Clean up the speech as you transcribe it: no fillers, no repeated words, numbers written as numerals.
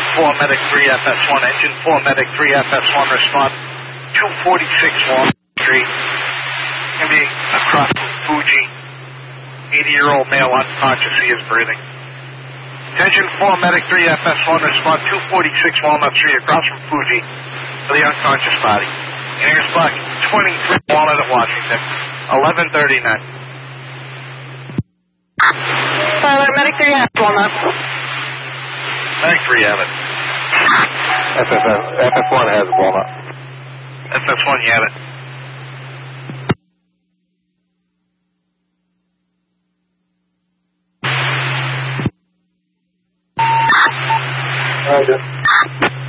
4, Medic 3, FS1. Engine 4, Medic 3, FS1. Respond 246 Walnut Street. Going to be across from Fuji. 80-year-old male unconscious. He is breathing. Engine 4, Medic 3, FS1. Respond 246 Walnut Street across from Fuji for the unconscious body. And here's Buck 23 Walnut at Washington. 11:39. Tyler, Medic 3 has Walnut. Medic 3 have it. FS1 has Walnut. FS1, you have it.